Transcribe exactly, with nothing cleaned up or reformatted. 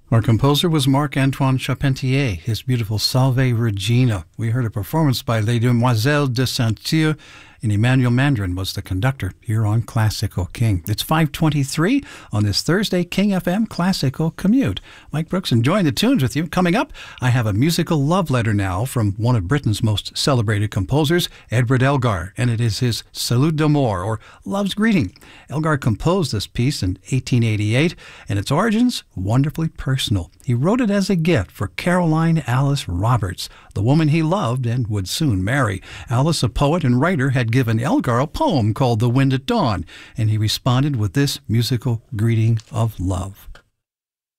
Our composer was Marc-Antoine Charpentier, his beautiful Salve Regina. We heard a performance by Les Demoiselles de Saint-Cyr, and Emmanuel Mandrin was the conductor here on Classical King. It's five twenty-three on this Thursday King F M Classical Commute. Mike Brooks enjoying the tunes with you. Coming up, I have a musical love letter now from one of Britain's most celebrated composers, Edward Elgar, and it is his Salut d'amour, or Love's Greeting. Elgar composed this piece in eighteen eighty-eight, and its origins wonderfully personal. He wrote it as a gift for Caroline Alice Roberts, the woman he loved and would soon marry. Alice, a poet and writer, had given Elgar a poem called The Wind at Dawn, and he responded with this musical greeting of love.